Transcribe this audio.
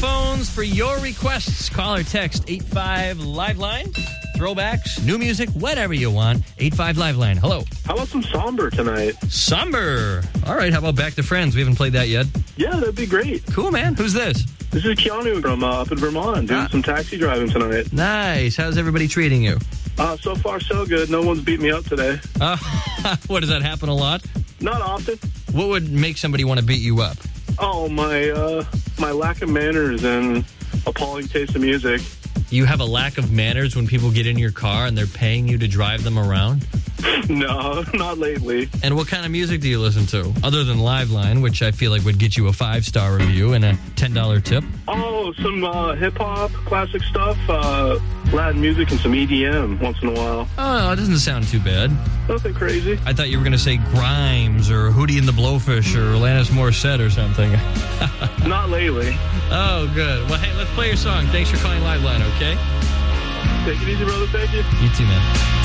phones for your requests. Call or text 85 Liveline. Throwbacks, new music, whatever you want. 85 Liveline. Hello. How about some Somber tonight? Somber. All right, how about Back to Friends? We haven't played that yet. Yeah, that'd be great. Cool, man. Who's this? This is Keanu from up in Vermont doing some taxi driving tonight. Nice. How's everybody treating you? So far, so good. No one's beat me up today. What, does that happen a lot? Not often. What would make somebody want to beat you up? Oh, my lack of manners and appalling taste of music. You have a lack of manners when people get in your car and they're paying you to drive them around? No, not lately. And what kind of music do you listen to? Other than Liveline, which I feel like would get you a 5-star review and a $10 tip. Oh, some hip-hop, classic stuff, Latin music, and some EDM once in a while. Oh, it doesn't sound too bad. Nothing crazy. I thought you were going to say Grimes or Hootie and the Blowfish or Alanis Morissette or something. Not lately. Oh, good. Well, hey, let's play your song. Thanks for calling Liveline, okay? Take it easy, brother. Thank you. You too, man.